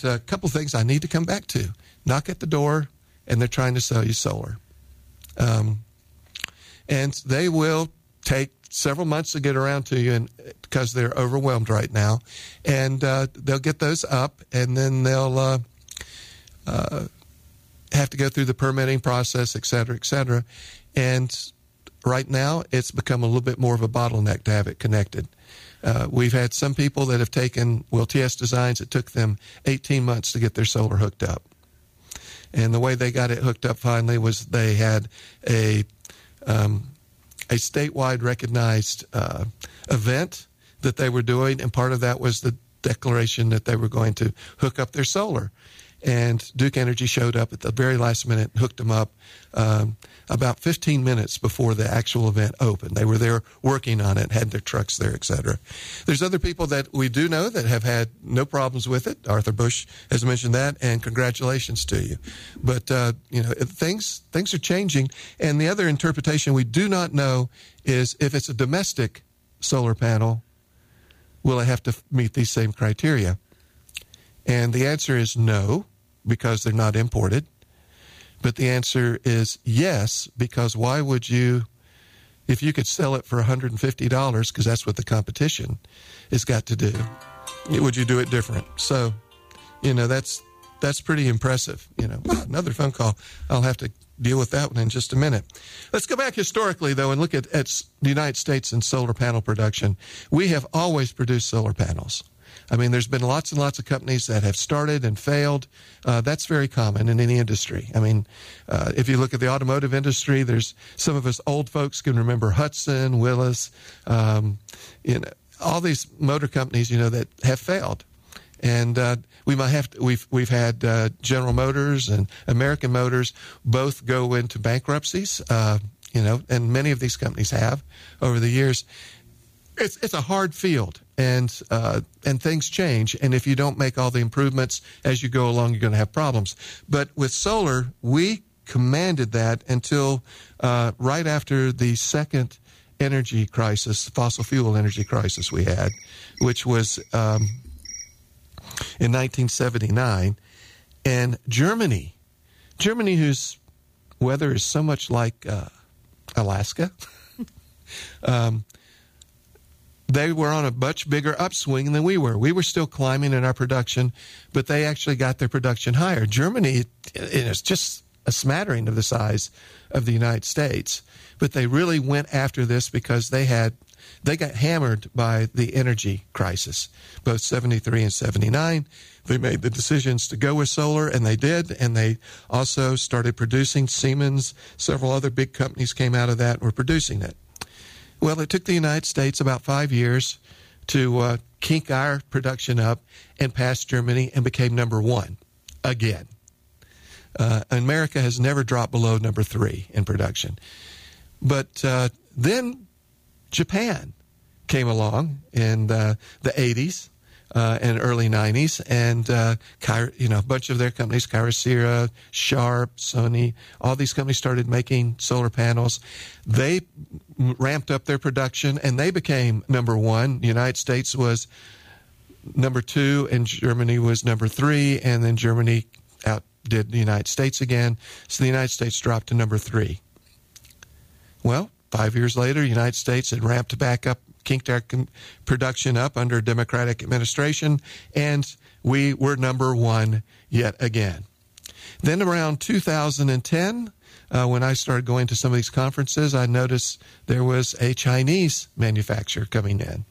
But a couple things I need to come back to. Knock at the door, and they're trying to sell you solar. And they will take several months to get around to you, and because they're overwhelmed right now. And they'll get those up, and then they'll have to go through the permitting process, et cetera, et cetera. And right now, it's become a little bit more of a bottleneck to have it connected. We've had some people that have taken, TS Designs, it took them 18 months to get their solar hooked up. And the way they got it hooked up finally was they had a statewide recognized event that they were doing, and part of that was the declaration that they were going to hook up their solar. And Duke Energy showed up at the very last minute, hooked them up about 15 minutes before the actual event opened. They were there working on it, had their trucks there, et cetera. There's other people that we do know that have had no problems with it. Arthur Bush has mentioned that, and congratulations to you. But, things are changing. And the other interpretation we do not know is if it's a domestic solar panel, will it have to meet these same criteria? And the answer is no, because they're not imported. But the answer is yes, because why would you, if you could sell it for $150, because that's what the competition has got to do, would you do it different? So, that's pretty impressive. Another phone call. I'll have to deal with that one in just a minute. Let's go back historically, though, and look at the United States and solar panel production. We have always produced solar panels. I mean, there's been lots and lots of companies that have started and failed. That's very common in any industry. I mean, if you look at the automotive industry, there's some of us old folks can remember Hudson, Willis, all these motor companies, that have failed. And we've had General Motors and American Motors both go into bankruptcies, and many of these companies have over the years. It's a hard field, and things change. And if you don't make all the improvements as you go along, you're going to have problems. But with solar, we commanded that until right after the second energy crisis, fossil fuel energy crisis we had, which was in 1979. And Germany, whose weather is so much like Alaska, they were on a much bigger upswing than we were. We were still climbing in our production, but they actually got their production higher. Germany is just a smattering of the size of the United States, but they really went after this because they got hammered by the energy crisis, both 73 and 79. They made the decisions to go with solar, and they did, and they also started producing. Siemens, several other big companies came out of that and were producing it. Well, it took the United States about 5 years to kink our production up and pass Germany and became number one again. America has never dropped below number 3 in production. But then Japan came along in the 80s and early 90s, and a bunch of their companies, Kyocera, Sharp, Sony, all these companies started making solar panels. They ramped up their production, and they became number one. The United States was number 2, and Germany was number 3, and then Germany outdid the United States again. So the United States dropped to number 3. Well, 5 years later, the United States had ramped back up, kinked our production up under a Democratic administration, and we were number 1 yet again. Then around 2010, when I started going to some of these conferences, I noticed there was a Chinese manufacturer coming in.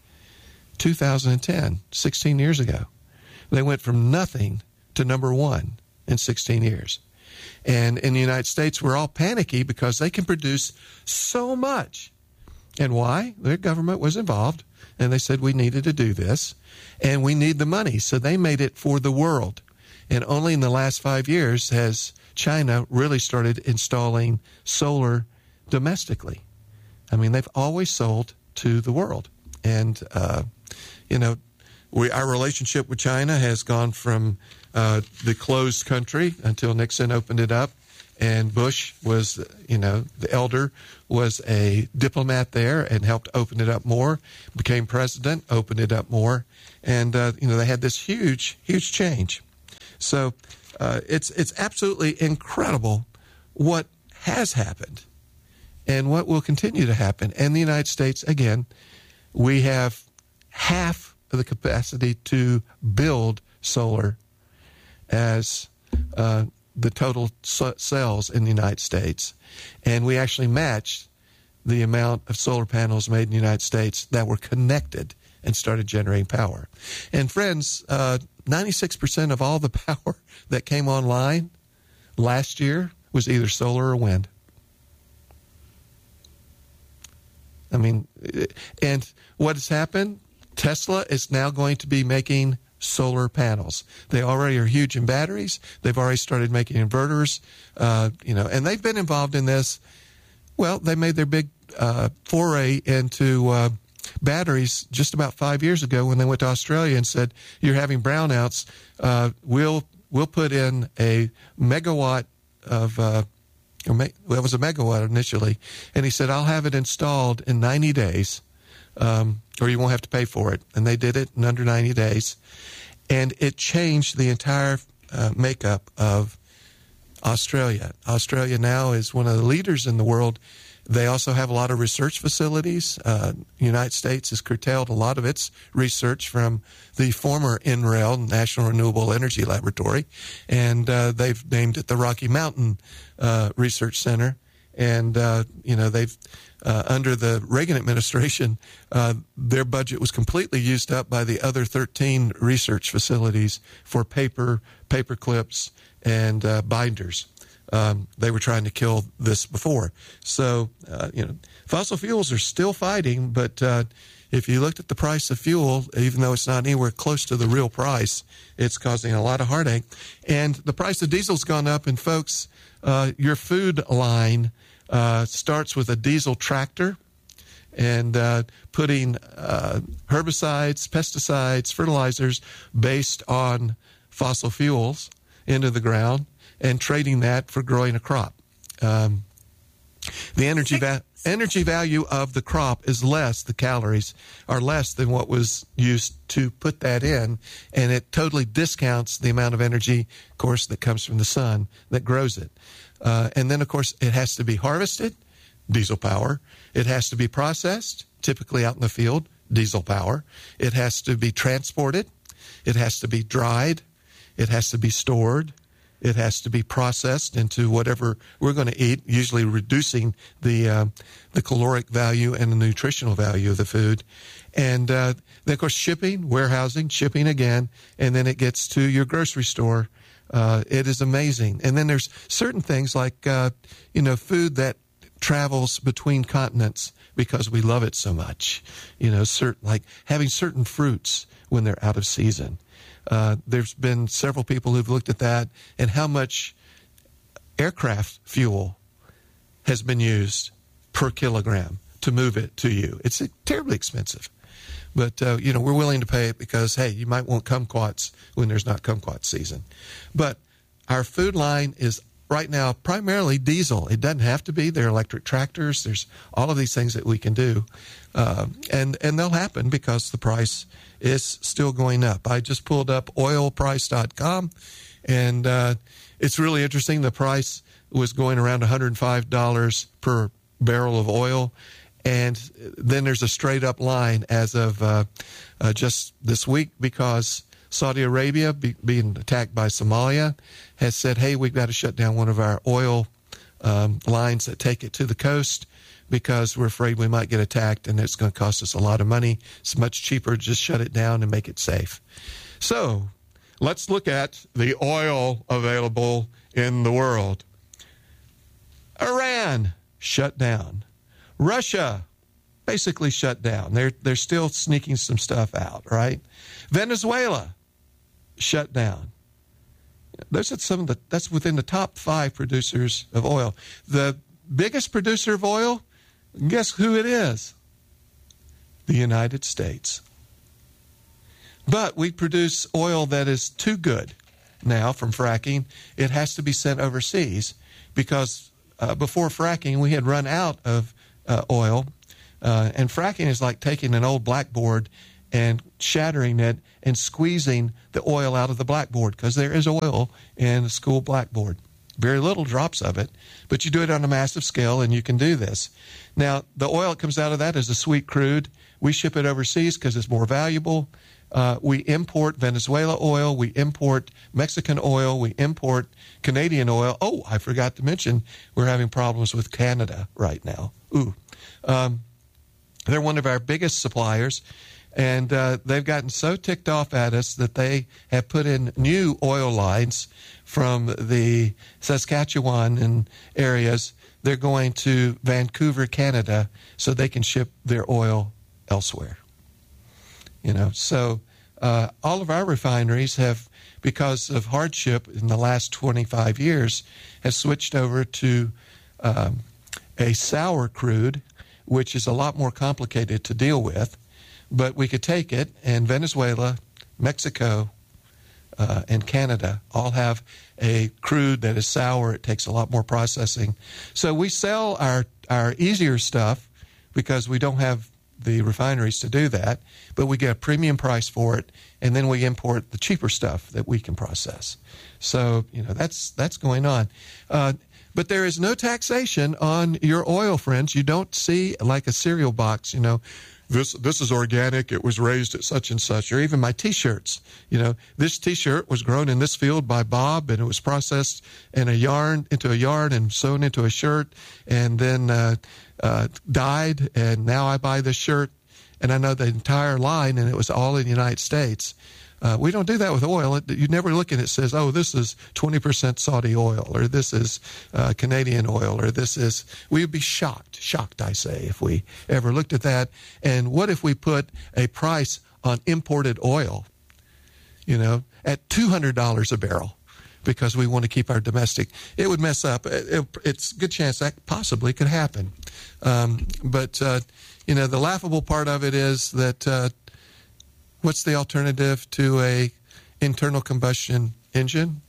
2010, 16 years ago. They went from nothing to number 1 in 16 years. And in the United States, we're all panicky because they can produce so much. And why? Their government was involved, and they said we needed to do this, and we need the money. So they made it for the world. And only in the last 5 years has China really started installing solar domestically. I mean, they've always sold to the world. And, our relationship with China has gone from the closed country until Nixon opened it up. And Bush was, the elder was a diplomat there and helped open it up more, became president, opened it up more. And, they had this huge, huge change. So it's absolutely incredible what has happened and what will continue to happen. And the United States, again, we have half of the capacity to build solar as the total cells in the United States. And we actually matched the amount of solar panels made in the United States that were connected and started generating power. And friends, 96% of all the power that came online last year was either solar or wind. I mean, and what has happened? Tesla is now going to be making solar panels. They already are huge in batteries. They've already started making inverters, and they've been involved in this. Well, they made their big foray into batteries just about 5 years ago when they went to Australia and said, "You're having brownouts. We'll put in a megawatt of." It was a megawatt initially, and he said, "I'll have it installed in 90 days, or you won't have to pay for it." And they did it in under 90 days, and it changed the entire makeup of Australia. Australia now is one of the leaders in the world. They also have a lot of research facilities. The United States has curtailed a lot of its research from the former NREL, National Renewable Energy Laboratory, and they've named it the Rocky Mountain Research Center. And, they've, under the Reagan administration, their budget was completely used up by the other 13 research facilities for paper clips, and binders. They were trying to kill this before. So, fossil fuels are still fighting, but if you looked at the price of fuel, even though it's not anywhere close to the real price, it's causing a lot of heartache. And the price of diesel's gone up, and folks, your food line starts with a diesel tractor and putting herbicides, pesticides, fertilizers based on fossil fuels into the ground and trading that for growing a crop. The energy value of the crop is less, the calories are less than what was used to put that in, and it totally discounts the amount of energy, of course, that comes from the sun that grows it. And then, of course, it has to be harvested, diesel power. It has to be processed, typically out in the field, diesel power. It has to be transported. It has to be dried. It has to be stored. It has to be processed into whatever we're going to eat, usually reducing the caloric value and the nutritional value of the food. And then, of course, shipping, warehousing, shipping again, and then it gets to your grocery store. It is amazing. And then there's certain things like, food that travels between continents because we love it so much. Like having certain fruits when they're out of season. There's been several people who've looked at that and how much aircraft fuel has been used per kilogram to move it to you. It's terribly expensive. But, we're willing to pay it because, hey, you might want kumquats when there's not kumquat season. But our food line is right now primarily diesel. It doesn't have to be. There are electric tractors. There's all of these things that we can do. And they'll happen because the price is still going up. I just pulled up oilprice.com, and it's really interesting. The price was going around $105 per barrel of oil. And then there's a straight up line as of just this week because Saudi Arabia, being attacked by Somalia, has said, hey, we've got to shut down one of our oil lines that take it to the coast because we're afraid we might get attacked and it's going to cost us a lot of money. It's much cheaper to just shut it down and make it safe. So let's look at the oil available in the world. Iran, shut down. Russia, basically shut down. They're still sneaking some stuff out, right? Venezuela, shut down. That's within the top 5 producers of oil. The biggest producer of oil, guess who it is? The United States. But we produce oil that is too good now from fracking. It has to be sent overseas because before fracking, we had run out of oil. And fracking is like taking an old blackboard and shattering it and squeezing the oil out of the blackboard, because there is oil in the school blackboard. Very little drops of it, but you do it on a massive scale, and you can do this. Now, the oil that comes out of that is a sweet crude. We ship it overseas because it's more valuable. We import Venezuela oil. We import Mexican oil. We import Canadian oil. Oh, I forgot to mention we're having problems with Canada right now. They're one of our biggest suppliers, and they've gotten so ticked off at us that they have put in new oil lines from the Saskatchewan and areas. They're going to Vancouver, Canada, so they can ship their oil elsewhere. So all of our refineries have, because of hardship in the last 25 years, have switched over to a sour crude, which is a lot more complicated to deal with. But we could take it, and Venezuela, Mexico, and Canada all have a crude that is sour. It takes a lot more processing. So we sell our easier stuff because we don't have the refineries to do that, but we get a premium price for it, and then we import the cheaper stuff that we can process. So, that's going on. But there is no taxation on your oil, friends. You don't see like a cereal box, this is organic, it was raised at such and such, or even my T-shirts. This T-shirt was grown in this field by Bob, and it was processed into a yarn and sewn into a shirt, and then dyed, and now I buy this shirt, and I know the entire line, and it was all in the United States. We don't do that with oil. You never look at it and says, oh, this is 20% Saudi oil, or this is Canadian oil, or this is... We would be shocked, I say, if we ever looked at that. And what if we put a price on imported oil, at $200 a barrel, because we want to keep our domestic? It would mess up. It's a good chance that possibly could happen. But the laughable part of it is that... what's the alternative to a internal combustion engine?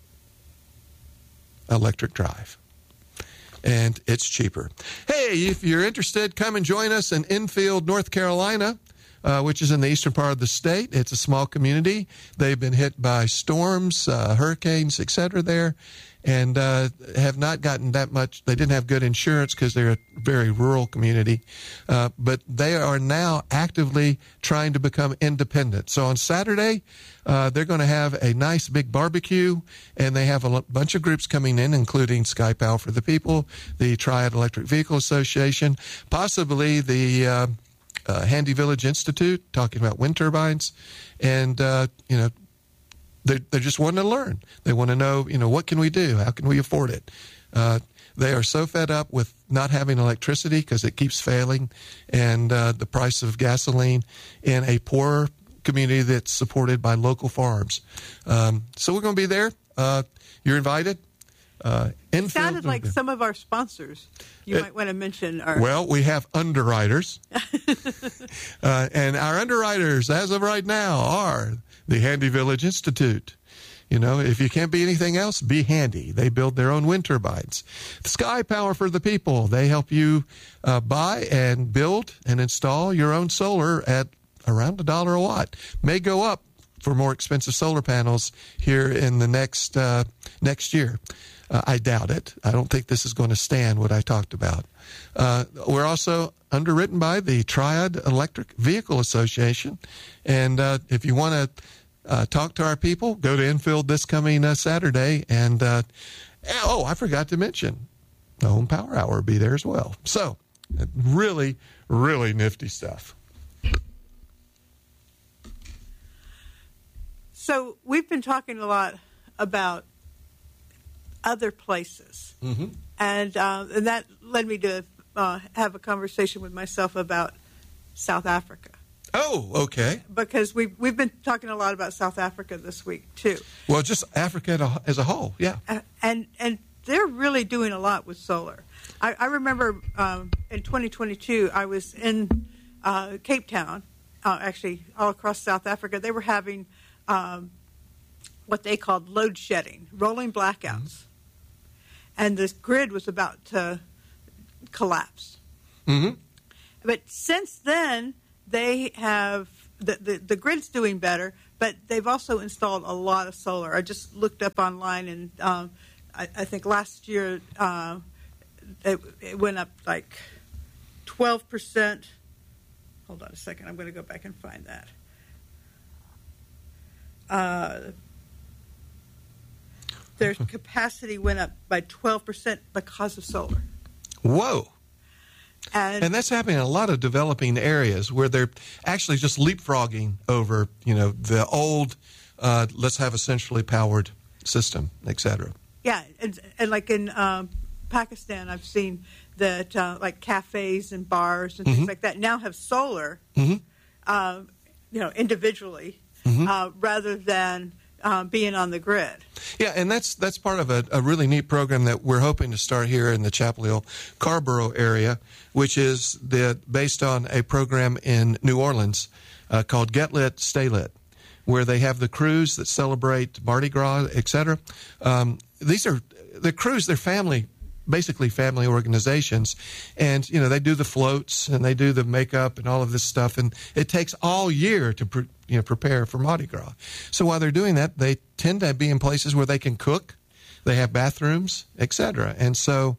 Electric drive. And it's cheaper. Hey, if you're interested, come and join us in Enfield, North Carolina, which is in the eastern part of the state. It's a small community. They've been hit by storms, hurricanes, etc. there, and have not gotten that much. They didn't have good insurance because they're a very rural community, but they are now actively trying to become independent. So on Saturday, they're going to have a nice big barbecue, and they have a bunch of groups coming in, including Sky Power for the People, the Triad Electric Vehicle Association, possibly the Handy Village Institute, talking about wind turbines, and they're just wanting to learn. They want to know, what can we do? How can we afford it? They are so fed up with not having electricity because it keeps failing, and the price of gasoline in a poor community that's supported by local farms. So we're going to be there. You're invited. It sounded like some of our sponsors you might want to mention. Well, we have underwriters. And our underwriters, as of right now, are the Handy Village Institute. If you can't be anything else, be handy. They build their own wind turbines. Sky Power for the People, they help you buy and build and install your own solar at around $1 a watt. May go up for more expensive solar panels here in the next year. I doubt it. I don't think this is going to stand what I talked about. We're also underwritten by the Triad Electric Vehicle Association. And if you want to talk to our people, go to Enfield this coming Saturday. And, I forgot to mention, the Home Power Hour will be there as well. So, really, really nifty stuff. So, we've been talking a lot about other places. Mm-hmm. And that led me to have a conversation with myself about South Africa. Oh, okay. Because we've been talking a lot about South Africa this week, too. Well, just Africa as a whole, yeah. And they're really doing a lot with solar. I remember in 2022, I was in Cape Town, actually all across South Africa. They were having what they called load shedding, rolling blackouts. Mm-hmm. And the grid was about to collapse. Mm-hmm. But since then, they have the grid's doing better, but they've also installed a lot of solar. I just looked up online, and I think last year it went up like 12%. Hold on a second. I'm going to go back and find that. Their capacity went up by 12% because of solar. Whoa. And that's happening in a lot of developing areas where they're actually just leapfrogging over, the old, let's have a centrally powered system, et cetera. Yeah, and like in Pakistan, I've seen that like cafes and bars and things like that now have solar, individually, rather than being on the grid. Yeah, and that's part of a really neat program that we're hoping to start here in the Chapel Hill, Carrboro area, which is based on a program in New Orleans called Get Lit, Stay Lit, where they have the crews that celebrate Mardi Gras, et cetera. These are the crews, they're basically family organizations, and they do the floats and they do the makeup and all of this stuff, and it takes all year to prepare for Mardi Gras. So while they're doing that, they tend to be in places where they can cook, they have bathrooms, etc. And so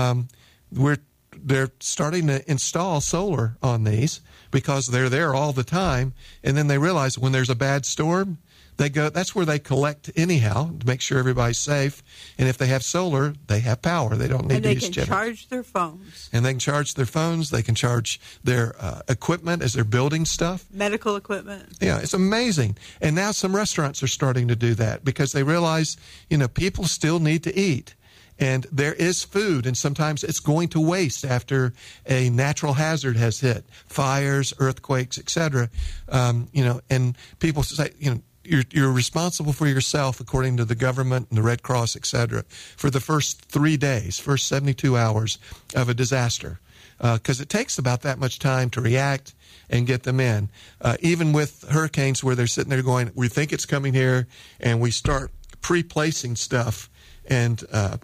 they're starting to install solar on these because they're there all the time, and then they realize when there's a bad storm, that's where they collect anyhow to make sure everybody's safe. And if they have solar, they have power. They don't need to use generators. And they can charge their phones. And they can charge their phones. They can charge their equipment as they're building stuff. Medical equipment. Yeah, it's amazing. And now some restaurants are starting to do that because they realize, people still need to eat. And there is food, and sometimes it's going to waste after a natural hazard has hit, fires, earthquakes, etc. And people say, you're responsible for yourself, according to the government and the Red Cross, etc., for the first 3 days, first 72 hours of a disaster, because it takes about that much time to react and get them in. Even with hurricanes where they're sitting there going, we think it's coming here, and we start pre-placing stuff, and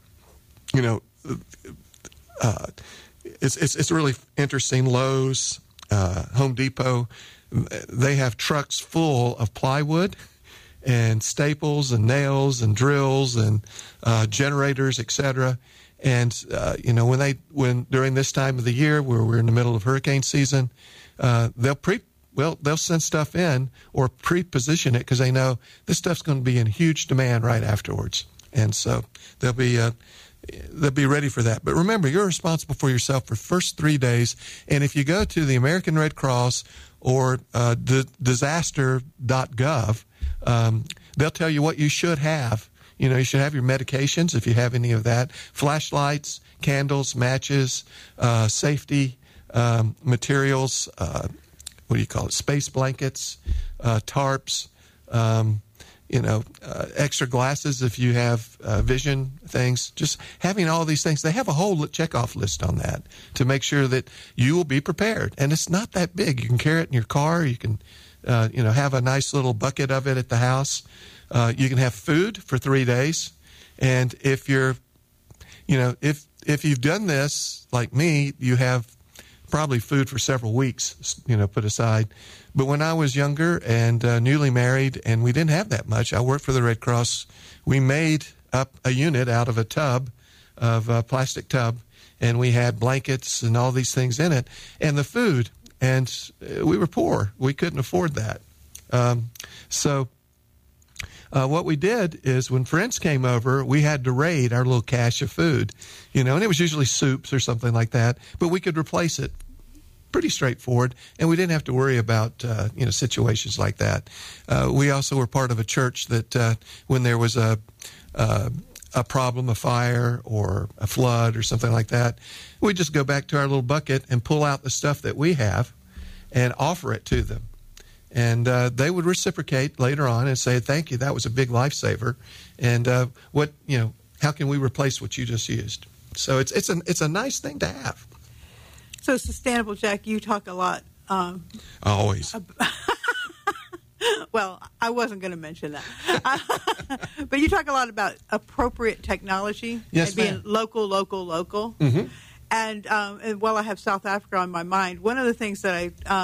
it's really interesting. Lowe's, Home Depot, they have trucks full of plywood and staples and nails and drills and generators, etc. And when during this time of the year, where we're in the middle of hurricane season, they'll send stuff in or pre-position it because they know this stuff's going to be in huge demand right afterwards, and so they'll be ready for that. But remember, you're responsible for yourself for the first 3 days. And if you go to the American Red Cross or disaster.gov, they'll tell you what you should have. You should have your medications if you have any of that, flashlights, candles, matches, safety materials, space blankets, tarps, extra glasses if you have vision things. Just having all these things. They have a whole checkoff list on that to make sure that you will be prepared. And it's not that big. You can carry it in your car. You can, have a nice little bucket of it at the house. You can have food for 3 days. And if you're, if you've done this like me, you have probably food for several weeks, put aside. But when I was younger and newly married and we didn't have that much, I worked for the Red Cross. We made up a unit out of a tub, of a plastic tub, and we had blankets and all these things in it, and the food. And we were poor. We couldn't afford that. So what we did is when friends came over, we had to raid our little cache of food, and it was usually soups or something like that, but we could replace it. Pretty straightforward, and we didn't have to worry about situations like that. We also were part of a church that when there was a problem, a fire or a flood or something like that, we just go back to our little bucket and pull out the stuff that we have and offer it to them, and they would reciprocate later on and say, "Thank you, that was a big lifesaver." And how can we replace what you just used? So it's a nice thing to have. So Sustainable Jack, you talk a lot. Always. Well, I wasn't going to mention that. But you talk a lot about appropriate technology. Yes, and being ma'am. local. Mm-hmm. And while I have South Africa on my mind, one of the things that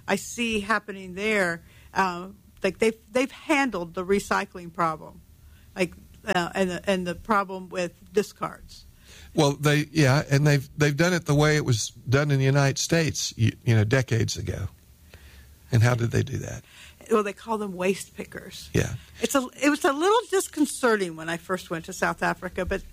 I see happening there, like they've handled the recycling problem, like and the problem with discards. Well, they've done it the way it was done in the United States, decades ago. And how did they do that? Well, they call them waste pickers. Yeah. It was a little disconcerting when I first went to South Africa, but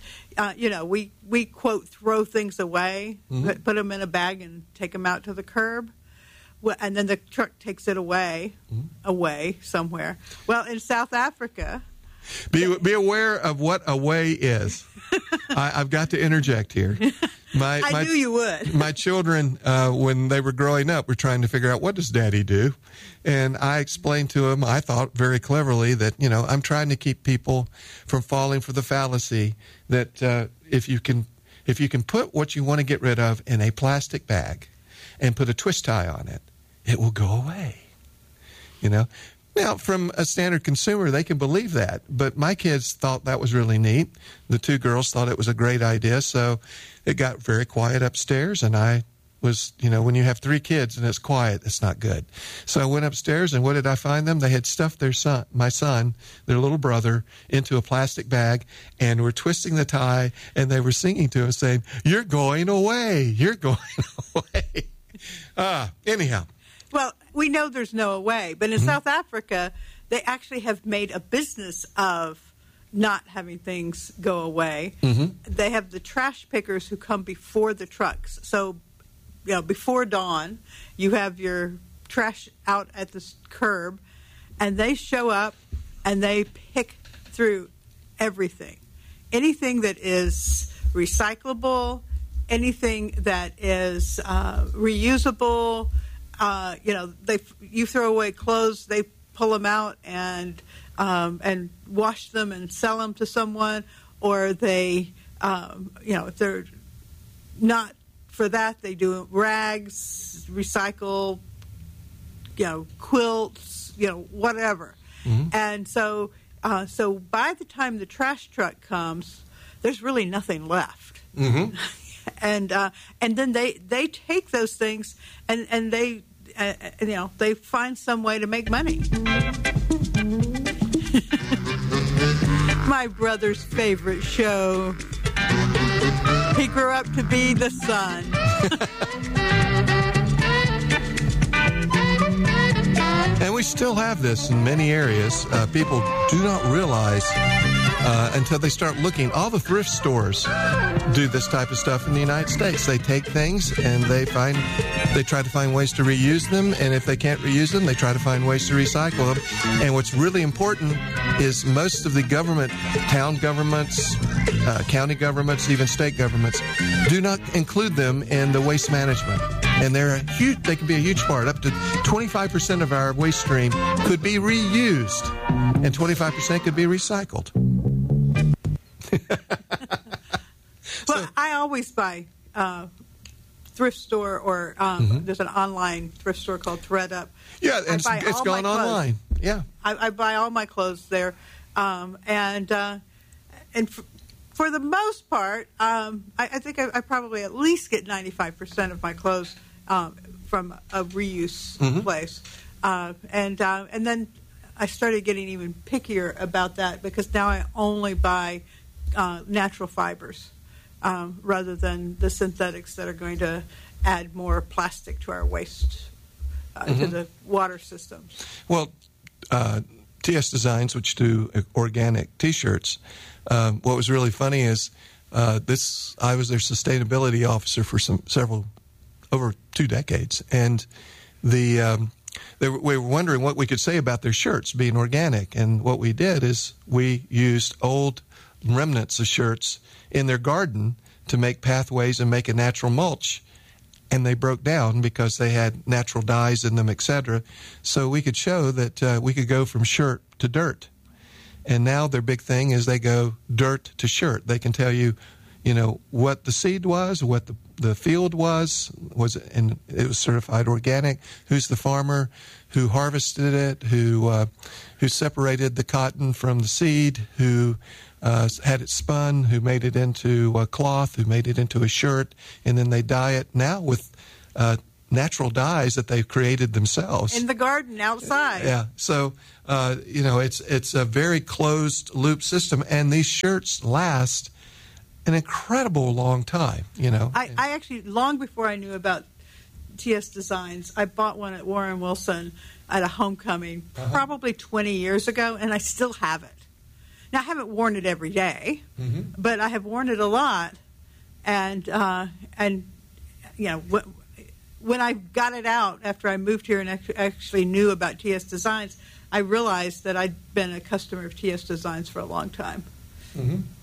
we quote throw things away, put them in a bag and take them out to the curb, and then the truck takes it away somewhere. Well, in South Africa, be aware of what away is. I've got to interject here. I knew you would. My children, when they were growing up, were trying to figure out, what does Daddy do? And I explained to them, I thought very cleverly, that, I'm trying to keep people from falling for the fallacy that if you can put what you want to get rid of in a plastic bag and put a twist tie on it, it will go away. Now, from a standard consumer, they can believe that. But my kids thought that was really neat. The two girls thought it was a great idea. So it got very quiet upstairs. And I was, when you have 3 kids and it's quiet, it's not good. So I went upstairs, and what did I find them? They had stuffed my son, their little brother, into a plastic bag and were twisting the tie. And they were singing to him, saying, "You're going away. You're going away." Anyhow. Well, we know there's no way, but in South Africa, they actually have made a business of not having things go away. They have the trash pickers who come before the trucks. So, before dawn, you have your trash out at the curb, and they show up and they pick through everything. Anything that is recyclable, anything that is reusable. You throw away clothes, they pull them out and wash them and sell them to someone, or they, if they're not for that, they do rags, recycle, quilts, whatever. And so by the time the trash truck comes, there's really nothing left. And then they take those things and they they find some way to make money. My brother's favorite show. He grew up to be the sun. And we still have this in many areas. People do not realize until they start looking. All the thrift stores do this type of stuff in the United States. They take things and they try to find ways to reuse them. And if they can't reuse them, they try to find ways to recycle them. And what's really important is most of the town governments, county governments, even state governments, do not include them in the waste management. And they can be a huge part. Up to 25% of our waste stream could be reused, and 25% could be recycled. Well, I always buy thrift store, or there's an online thrift store called ThredUp. Yeah, and it's gone online. Yeah, I buy all my clothes there, and for the most part, I think I probably at least get 95% of my clothes from a reuse place, and then I started getting even pickier about that, because now I only buy natural fibers rather than the synthetics that are going to add more plastic to our waste, to the water systems. Well, TS Designs, which do organic T-shirts, what was really funny is I was their sustainability officer for over 2 decades, and we were wondering what we could say about their shirts being organic. And what we did is we used old remnants of shirts in their garden to make pathways and make a natural mulch. And they broke down because they had natural dyes in them, etc. So we could show that we could go from shirt to dirt. And now their big thing is they go dirt to shirt. They can tell you, what the seed was, what the field was, and it was certified organic. Who's the farmer? Who harvested it? Who separated the cotton from the seed? Who had it spun? Who made it into a cloth? Who made it into a shirt? And then they dye it now with natural dyes that they've created themselves. In the garden outside. Yeah. So, it's a very closed loop system, and these shirts last an incredible long time, I actually, long before I knew about TS Designs, I bought one at Warren Wilson at a homecoming probably 20 years ago, and I still have it. Now, I haven't worn it every day, but I have worn it a lot. And when I got it out after I moved here and actually knew about TS Designs, I realized that I'd been a customer of TS Designs for a long time.